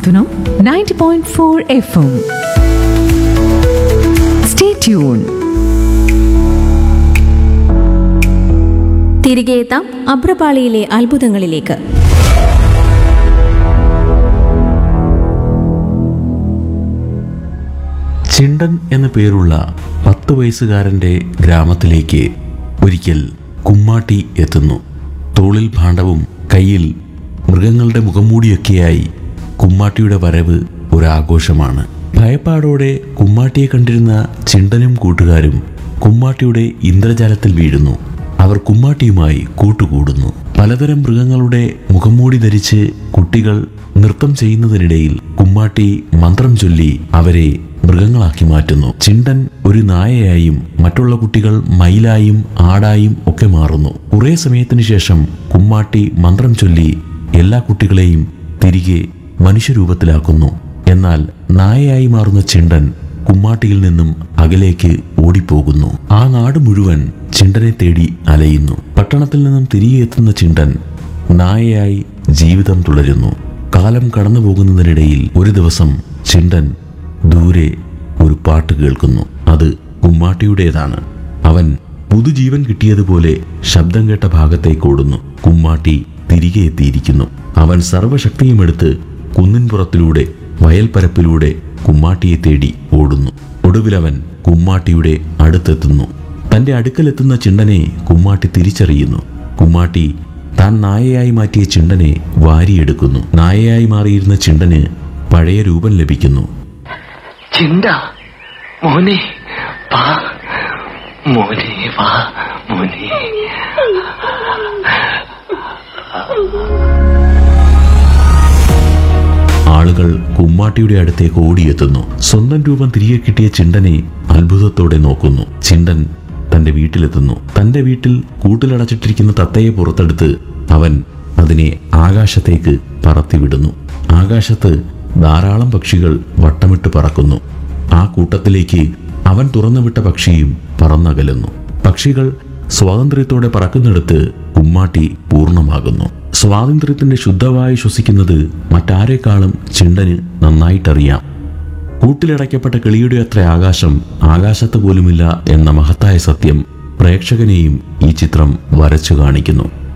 Santanam 90.4 FM. Stay tuned. തിരികെ എത്താം അഭ്രപാളിയിലെ അത്ഭുതങ്ങളിലേക്ക്. ചിണ്ടൻ എന്ന പേരുള്ള 10 വയസ്സുകാരൻ്റെ ഗ്രാമത്തിലേക്ക് ഒരിക്കൽ കുമ്മാട്ടി എത്തുന്നു. തോളിൽ ഭാണ്ഡവും കയ്യിൽ മൃഗങ്ങളുടെ മുഖംമൂടിയൊക്കെയായി കുമ്മാട്ടിയുടെ വരവ് ഒരാഘോഷമാണ്. ഭയപ്പാടോടെ കുമ്മാട്ടിയെ കണ്ടിരുന്ന ചിണ്ടനും കൂട്ടുകാരും കുമ്മാട്ടിയുടെ ഇന്ദ്രജാലത്തിൽ വീഴുന്നു. അവർ കുമ്മാട്ടിയുമായി കൂട്ടുകൂടുന്നു. പലതരം മൃഗങ്ങളുടെ മുഖംമൂടി ധരിച്ച് കുട്ടികൾ നൃത്തം ചെയ്യുന്നതിനിടയിൽ കുമ്മാട്ടി മന്ത്രം ചൊല്ലി അവരെ മൃഗങ്ങളാക്കി മാറ്റുന്നു. ചിണ്ടൻ ഒരു നായയായും മറ്റുള്ള കുട്ടികൾ മയിലായും ആടായും ഒക്കെ മാറുന്നു. കുറേ സമയത്തിനു ശേഷം കുമ്മാട്ടി മന്ത്രം ചൊല്ലി എല്ലാ കുട്ടികളെയും തിരികെ മനുഷ്യരൂപത്തിലാക്കുന്നു. എന്നാൽ നായയായി മാറുന്ന ചിണ്ടൻ കുമ്മാട്ടിയിൽ നിന്നും അകലേക്ക് ഓടിപ്പോകുന്നു. ആ നാട് മുഴുവൻ ചിണ്ടനെ തേടി അലയുന്നു. പട്ടണത്തിൽ നിന്നും തിരികെ എത്തുന്ന ചിണ്ടൻ നായയായി ജീവിതം തുടരുന്നു. കാലം കടന്നു പോകുന്നതിനിടയിൽ ഒരു ദിവസം ചിണ്ടൻ ദൂരെ ഒരു പാട്ട് കേൾക്കുന്നു. അത് കുമ്മാട്ടിയുടേതാണ്. അവൻ പുതുജീവൻ കിട്ടിയതുപോലെ ശബ്ദം കേട്ട ഭാഗത്തേക്ക് ഓടുന്നു. കുമ്മാട്ടി തിരികെ എത്തിയിരിക്കുന്നു. അവൻ സർവ്വശക്തിയുമെടുത്ത് കുന്നിൻപുറത്തിലൂടെ വയൽപ്പരപ്പിലൂടെ കുമ്മാട്ടിയെ തേടി ഓടുന്നു. ഒടുവിലവൻ കുമ്മാട്ടിയുടെ അടുത്തെത്തുന്നു. തൻ്റെ അടുക്കലെത്തുന്ന ചിണ്ടനെ കുമ്മാട്ടി തിരിച്ചറിയുന്നു. കുമ്മാട്ടി താൻ നായയായി മാറ്റിയ ചിണ്ടനെ വാരിയെടുക്കുന്നു. നായയായി മാറിയിരുന്ന ചിണ്ടന് പഴയ രൂപം ലഭിക്കുന്നു. ചിണ്ട മോനെ വാ, മോനെ വാ, മോനെ. ആളുകൾ കുമ്മാട്ടിയുടെ അടുത്തേക്ക് ഓടിയെത്തുന്നു. സ്വന്തം രൂപം തിരികെ കിട്ടിയ ചിണ്ടനെ അത്ഭുതത്തോടെ നോക്കുന്നു. ചിണ്ടൻ തന്റെ വീട്ടിലെത്തുന്നു. തന്റെ വീട്ടിൽ കൂട്ടിലടച്ചിട്ടിരിക്കുന്ന തത്തയെ പുറത്തെടുത്ത് അവൻ അതിനെ ആകാശത്തേക്ക് പറത്തിവിടുന്നു. ആകാശത്ത് ധാരാളം പക്ഷികൾ വട്ടമിട്ട് പറക്കുന്നു. ആ കൂട്ടത്തിലേക്ക് അവൻ തുറന്നുവിട്ട പക്ഷിയും പറന്നകലുന്നു. പക്ഷികൾ സ്വാതന്ത്ര്യത്തോടെ പറക്കുന്നിടത്ത് കുമ്മാട്ടി പൂർണ്ണമാകുന്നു. സ്വാതന്ത്ര്യത്തിന്റെ ശുദ്ധവായു ശ്വസിക്കുന്നത് മറ്റാരെക്കാളും ചിണ്ടന് നന്നായിട്ടറിയാം. കൂട്ടിലടയ്ക്കപ്പെട്ട കിളിയുടെ അത്ര ആകാശം ആകാശത്ത് പോലുമില്ല എന്ന മഹത്തായ സത്യം പ്രേക്ഷകനെയും ഈ ചിത്രം വരച്ചു കാണിക്കുന്നു.